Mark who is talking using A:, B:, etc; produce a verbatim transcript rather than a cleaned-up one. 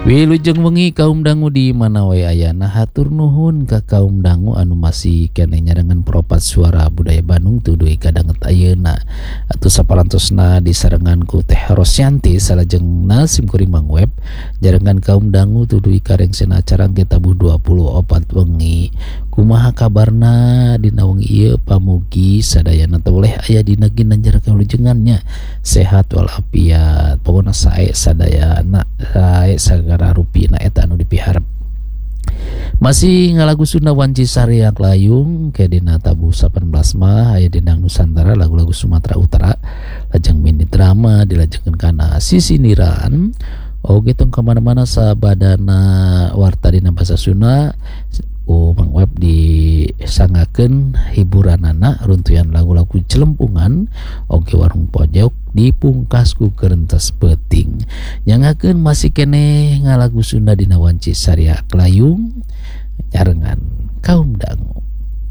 A: Wilujeng wengi kaum dangu di mana wae ayana, hatur nuhun ka kaum dangu anu masih kene nyarengan peropat suara budaya Bandung tuduh kadanget ayeuna. Atuh saparantosna disarengan ku Teh Rosyanti salajengna sim kuring web jarengan kaum dangu tuduh karengsena acara tabuh dua puluh opat wengi. Kumaha kabarna dina wengi ieu pamugi sadayana toleh aya dina ginanjar kalujengannya sehat walafiat pokona sae sadayana sae sagara rupina eta anu dipiharep. Masih ngalagu Sunda Wanci Sariak Layung ke dina tabuh delapan belas mah aya dina Nusantara lagu-lagu Sumatera Utara lajeng mini drama dilajengkeun kana sisiniran oge tong kemana-mana sabadana warta dina basa Sunda. Oh, Mang Web disangakeun hiburanana runtuyan lagu-lagu celempungan oge warung pojok dipungkas ku kerentas peuting. Nyangakeun masih kene ngalagu Sunda dina Wanci Sariak Layung nyarengan